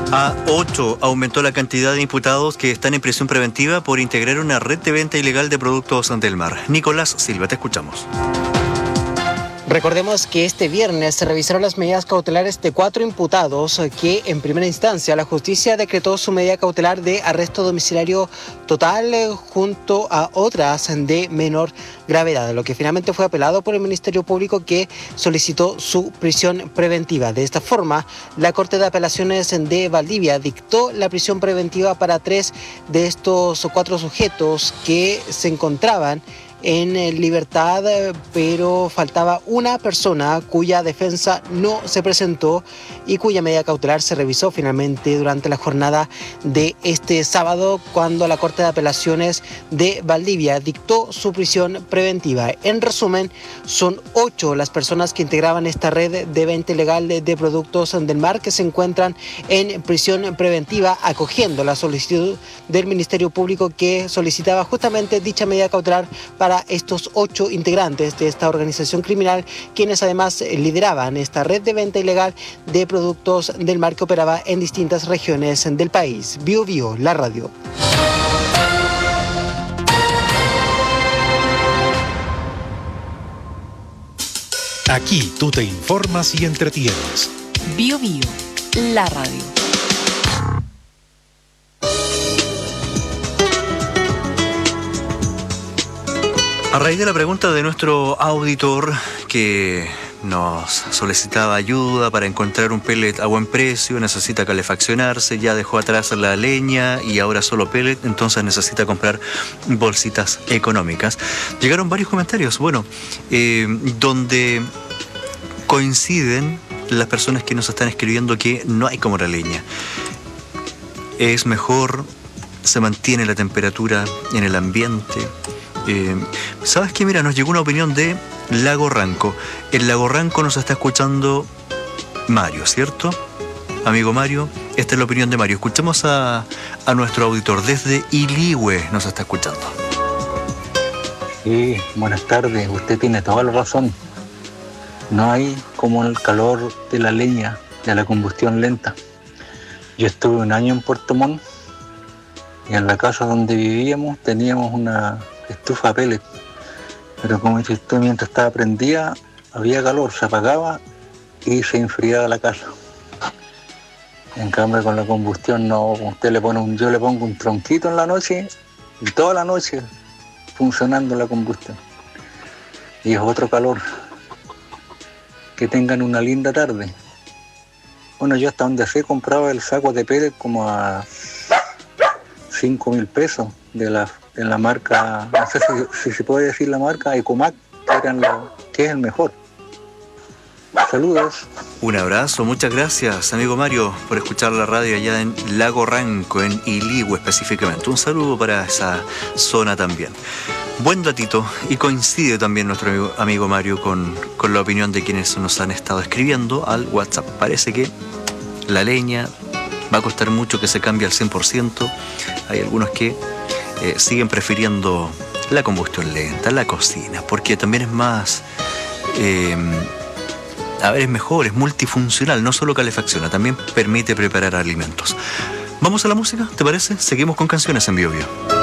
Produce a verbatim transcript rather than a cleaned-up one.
A ocho aumentó la cantidad de imputados que están en prisión preventiva por integrar una red de venta ilegal de productos del mar. Nicolás Silva, te escuchamos. Recordemos que este viernes se revisaron las medidas cautelares de cuatro imputados que en primera instancia la justicia decretó su medida cautelar de arresto domiciliario total junto a otras de menor gravedad, lo que finalmente fue apelado por el Ministerio Público, que solicitó su prisión preventiva. De esta forma, la Corte de Apelaciones de Valdivia dictó la prisión preventiva para tres de estos cuatro sujetos que se encontraban en libertad, pero faltaba una persona cuya defensa no se presentó y cuya medida cautelar se revisó finalmente durante la jornada de este sábado, cuando la Corte de Apelaciones de Valdivia dictó su prisión preventiva. En resumen, son ocho las personas que integraban esta red de venta ilegal de, de productos del mar que se encuentran en prisión preventiva, acogiendo la solicitud del Ministerio Público, que solicitaba justamente dicha medida cautelar para para estos ocho integrantes de esta organización criminal, quienes además lideraban esta red de venta ilegal de productos del mar que operaba en distintas regiones del país. Bio Bio, la radio. Aquí tú te informas y entretienes. Bio Bio, la radio. A raíz de la pregunta de nuestro auditor, que nos solicitaba ayuda para encontrar un pellet a buen precio, necesita calefaccionarse, ya dejó atrás la leña y ahora solo pellet, entonces necesita comprar bolsitas económicas. Llegaron varios comentarios, bueno, eh, donde coinciden las personas que nos están escribiendo que no hay como la leña. Es mejor, se mantiene la temperatura en el ambiente. Eh, ¿Sabes qué? Mira, nos llegó una opinión de Lago Ranco. En Lago Ranco nos está escuchando Mario, ¿cierto? Amigo Mario, esta es la opinión de Mario. Escuchemos a, a nuestro auditor. Desde Iligüe nos está escuchando. Sí, buenas tardes. Usted tiene toda la razón. No hay como el calor de la leña, de la combustión lenta. Yo estuve un año en Puerto Montt y en la casa donde vivíamos teníamos una estufa a pellet, pero como dice usted, mientras estaba prendida había calor, se apagaba y se enfriaba la casa. En cambio con la combustión no, usted le pone un, yo le pongo un tronquito en la noche y toda la noche funcionando la combustión y es otro calor. Que tengan una linda tarde. Bueno, yo hasta donde sé compraba el saco de pellet como a cinco mil pesos de la en la marca, no sé si, si se puede decir la marca, Ecomac, que, eran la, que es el mejor. Saludos. Un abrazo, muchas gracias, amigo Mario, por escuchar la radio allá en Lago Ranco, en Iligüe específicamente. Un saludo para esa zona también. Buen datito, y coincide también nuestro amigo, amigo Mario con, con la opinión de quienes nos han estado escribiendo al WhatsApp. Parece que la leña va a costar mucho que se cambie al cien por ciento. Hay algunos que Eh, siguen prefiriendo la combustión lenta, la cocina, porque también es más, eh, a ver, es mejor, es multifuncional, no solo calefacciona, también permite preparar alimentos. ¿Vamos a la música? ¿Te parece? Seguimos con canciones en Bio Bio.